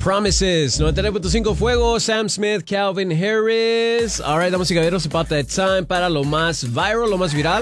Promises, 99.5 Fuego, Sam Smith, Calvin Harris. All right, damas y caballeros, about that time para lo más viral, lo más viral.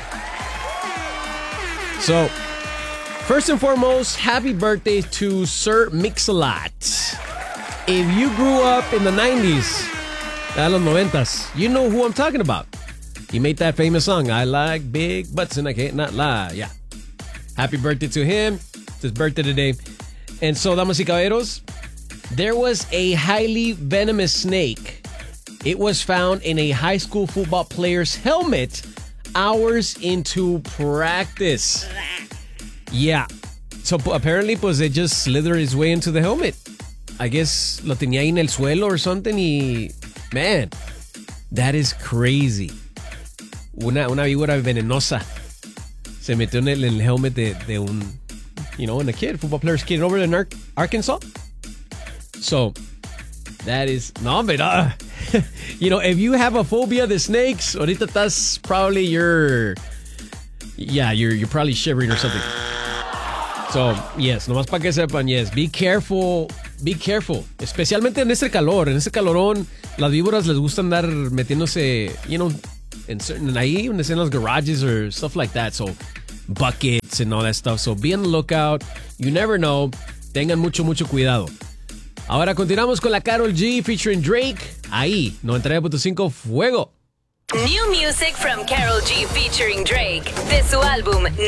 So, first and foremost, happy birthday to Sir Mix-a-Lot. If you grew up in the 90s, los 90s, you know who I'm talking about. He made that famous song, I like big butts and I can't not lie. Yeah. Happy birthday to him. It's his birthday today. And so, damas y caballeros, there was a highly venomous snake. It was found in a high school football player's helmet hours into practice. Yeah. So apparently, pues it just slithered its way into the helmet. I guess lo tenía ahí en el suelo or something y... Man, that is crazy. Una víbora venenosa se metió en el helmet de un... You know, in a kid, football player's kid over in Arkansas. So, that is... No, but... you know, if you have a phobia de snakes, ahorita estás probably you're probably shivering or something. So, yes, nomás para que sepan, yes, be careful. Be careful. Especialmente en este calor. En este calorón, las víboras les gusta andar metiéndose, you know, ahí donde están los garages or stuff like that. So, buckets and all that stuff. So, be on the lookout. You never know. Tengan mucho cuidado. Ahora continuamos con la Karol G featuring Drake. Ahí, 99.5 Fuego. New music from Karol G featuring Drake. De su álbum